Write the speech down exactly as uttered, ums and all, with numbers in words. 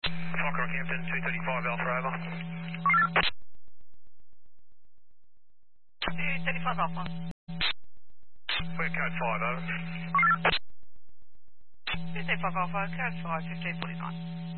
Fokker Rockhampton, two thirty-five Alpha over. two thirty-five Alpha. We're code five over. two thirty-five Alpha, code five, fifteen forty-nine.